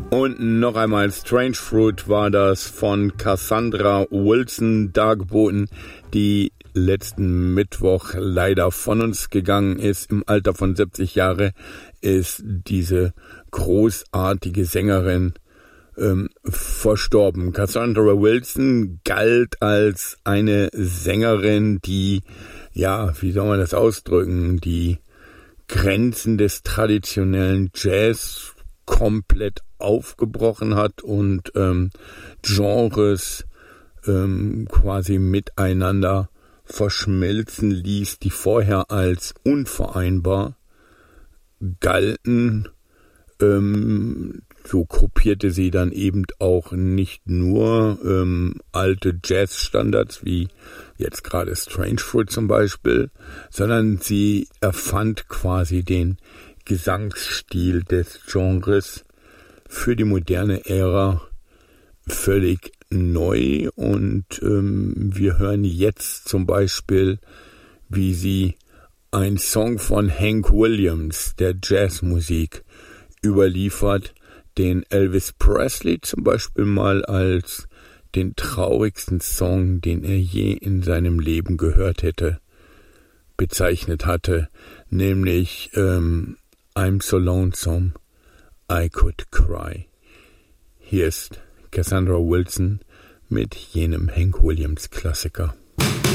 Und noch einmal Strange Fruit war das von Cassandra Wilson dargeboten, die letzten Mittwoch leider von uns gegangen ist. Im Alter von 70 Jahre ist diese großartige Sängerin verstorben. Cassandra Wilson galt als eine Sängerin, die, ja, wie soll man das ausdrücken, die Grenzen des traditionellen Jazz komplett aufgebrochen hat und Genres quasi miteinander verschmelzen ließ, die vorher als unvereinbar galten. So kopierte sie dann eben auch nicht nur alte Jazzstandards wie jetzt gerade Strange Fruit zum Beispiel, sondern sie erfand quasi den Gesangsstil des Genres für die moderne Ära völlig neu. Und wir hören jetzt zum Beispiel, wie sie einen Song von Hank Williams, der Jazzmusik, überliefert, den Elvis Presley zum Beispiel mal als den traurigsten Song, den er je in seinem Leben gehört hätte, bezeichnet hatte, nämlich I'm so lonesome, I could cry. Hier ist Cassandra Wilson mit jenem Hank Williams Klassiker.